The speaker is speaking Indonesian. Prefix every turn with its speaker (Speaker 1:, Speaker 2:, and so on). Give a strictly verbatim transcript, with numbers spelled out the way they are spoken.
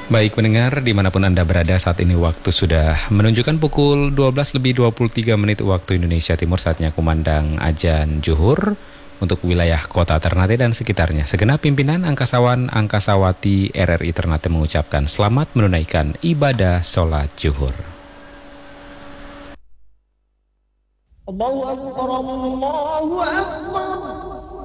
Speaker 1: Baik pendengar, dimanapun Anda berada saat ini waktu sudah menunjukkan pukul dua belas lebih dua puluh tiga menit waktu Indonesia Timur. Saatnya kumandang azan zuhur untuk wilayah kota Ternate dan sekitarnya. Segenap pimpinan angkasawan angkasawati R R I Ternate mengucapkan selamat menunaikan ibadah sholat zuhur.
Speaker 2: Allahu Akbar, Allahu Akbar.